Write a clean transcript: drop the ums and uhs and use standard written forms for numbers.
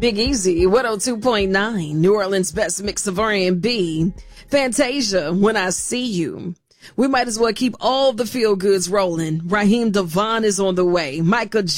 Big Easy, 102.9, New Orleans' best mix of R&B. Fantasia, When I See You. We might as well keep all the feel-goods rolling. Raheem DeVaughn is on the way. Michael